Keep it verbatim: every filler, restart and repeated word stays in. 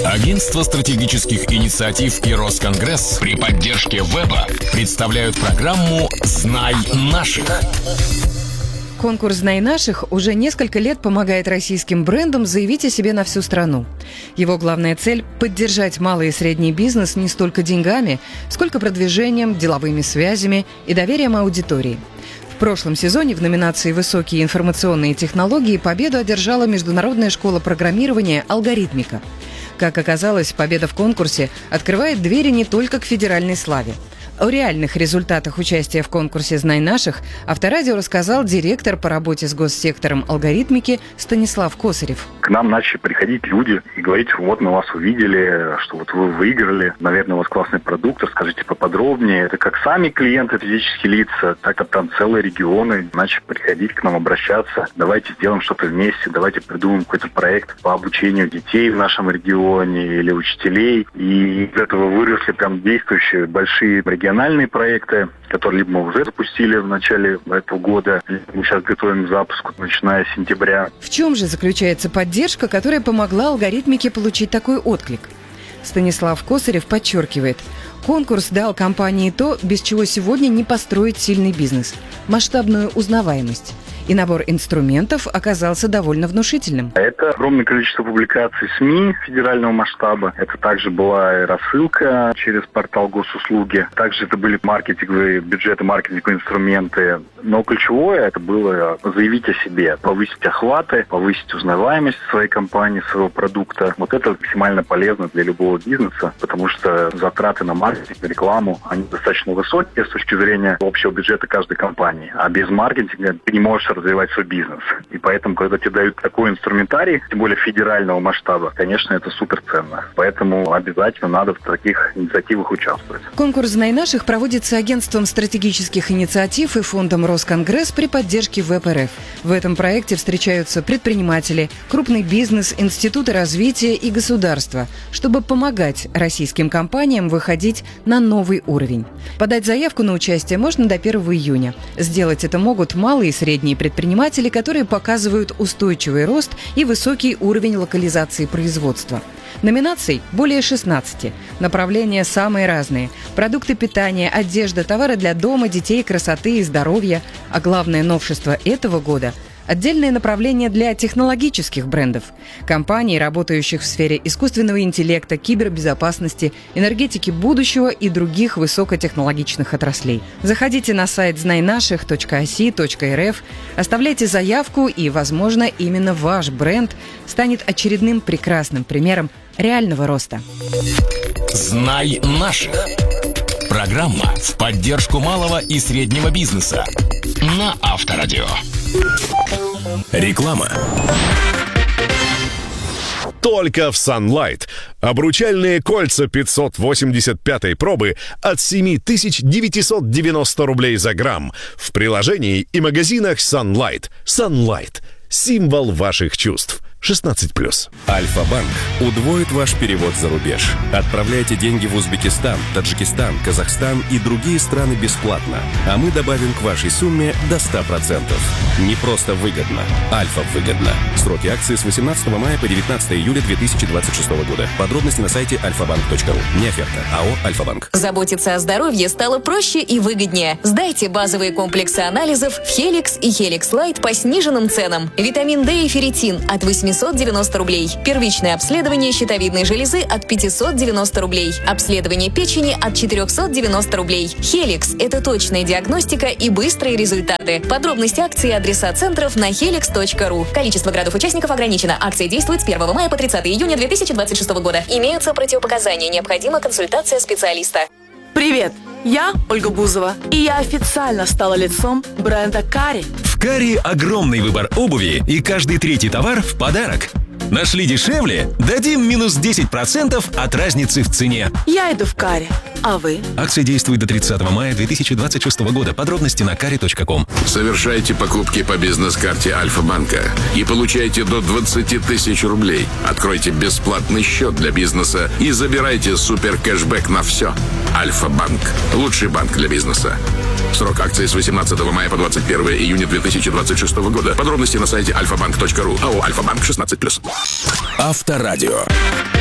Агентство стратегических инициатив и Росконгресс при поддержке веба представляют программу «Знай наших». Конкурс «Знай наших» уже несколько лет помогает российским брендам заявить о себе на всю страну. Его главная цель – поддержать малый и средний бизнес не столько деньгами, сколько продвижением, деловыми связями и доверием аудитории. В прошлом сезоне в номинации «Высокие информационные технологии» победу одержала Международная школа программирования «Алгоритмика». Как оказалось, победа в конкурсе открывает двери не только к федеральной славе. О реальных результатах участия в конкурсе «Знай наших» Авторадио рассказал директор по работе с госсектором алгоритмики Станислав Косарев. К нам начали приходить люди и говорить: вот мы вас увидели, что вот вы выиграли, наверное, у вас классный продукт, расскажите поподробнее. Это как сами клиенты, физические лица, так и там целые регионы начали приходить к нам, обращаться. Давайте сделаем что-то вместе, давайте придумаем какой-то проект по обучению детей в нашем регионе или учителей. И из этого выросли там действующие большие региональные проекты, которые либо мы уже запустили в начале этого года, либо мы сейчас готовим к запуску, начиная с сентября. В чем же заключается поддержка, которая помогла алгоритмике получить такой отклик? Станислав Косарев подчеркивает, конкурс дал компании то, без чего сегодня не построить сильный бизнес – масштабную узнаваемость. И набор инструментов оказался довольно внушительным. Это огромное количество публикаций СМИ федерального масштаба. Это также была и рассылка через портал госуслуги. Также это были маркетинговые бюджеты, маркетинговые инструменты. Но ключевое это было заявить о себе, повысить охваты, повысить узнаваемость своей компании, своего продукта. Вот это максимально полезно для любого бизнеса, потому что затраты на маркетинг, рекламу, они достаточно высокие с точки зрения общего бюджета каждой компании. А без маркетинга ты не можешь развивать свой бизнес. И поэтому, когда тебе дают такой инструментарий, тем более федерального масштаба, конечно, это суперценно. Поэтому обязательно надо в таких инициативах участвовать. Конкурс «Знай наших» проводится Агентством стратегических инициатив и Фондом Росконгресс при поддержке вэ пэ эр эф. В этом проекте встречаются предприниматели, крупный бизнес, институты развития и государства, чтобы помогать российским компаниям выходить на новый уровень. Подать заявку на участие можно до первого июня. Сделать это могут малые и средние предприниматели, которые показывают устойчивый рост и высокий уровень локализации производства. Номинаций более шестнадцати. Направления самые разные. Продукты питания, одежда, товары для дома, детей, красоты и здоровья. А главное новшество этого года – отдельное направление для технологических брендов. Компаний, работающих в сфере искусственного интеллекта, кибербезопасности, энергетики будущего и других высокотехнологичных отраслей. Заходите на сайт знай наших точка эй си точка эр эф, оставляйте заявку, и, возможно, именно ваш бренд станет очередным прекрасным примером реального роста. «Знай наших». Программа в поддержку малого и среднего бизнеса на Авторадио. Реклама. Только в Sunlight. Обручальные кольца пятьсот восемьдесят пятой пробы от семь тысяч девятьсот девяносто рублей за грамм. В приложении и магазинах Sunlight. Sunlight. Символ ваших чувств. шестнадцать плюс. Альфа-банк удвоит ваш перевод за рубеж. Отправляйте деньги в Узбекистан, Таджикистан, Казахстан и другие страны бесплатно. А мы добавим к вашей сумме до ста процентов. Не просто выгодно. Альфа-выгодно. Сроки акции с восемнадцатого мая по девятнадцатого июля две тысячи двадцать шестого года. Подробности на сайте альфа банк точка ру. Не оферта. АО «Альфа-банк». Заботиться о здоровье стало проще и выгоднее. Сдайте базовые комплексы анализов в Helix и Helix Light по сниженным ценам. Витамин D и ферритин от восьмисот девяноста рублей. Первичное обследование щитовидной железы от пятьсот девяносто рублей. Обследование печени от четырехсот девяносто рублей. Helix – это точная диагностика и быстрые результаты. Подробности акции и адреса центров на хеликс точка ру. Количество градов-участников ограничено. Акция действует с первого мая по тридцатого июня две тысячи двадцать шестого года. Имеются противопоказания. Необходима консультация специалиста. Привет! Я Ольга Бузова, и я официально стала лицом бренда Кари. В Кари огромный выбор обуви, и каждый третий товар в подарок. Нашли дешевле? Дадим минус десять процентов от разницы в цене. Я иду в Кари. А вы? Акция действует до тридцатого мая две тысячи двадцать шестого года. Подробности на кари точка ком. Совершайте покупки по бизнес-карте Альфа-банка и получайте до двадцати тысяч рублей. Откройте бесплатный счет для бизнеса и забирайте супер кэшбэк на все. Альфа-банк. Лучший банк для бизнеса. Срок акции с восемнадцатого мая по двадцать первого июня две тысячи двадцать шестого года. Подробности на сайте альфа банк точка ру. АО «Альфа-банк» шестнадцать плюс. Авторадио.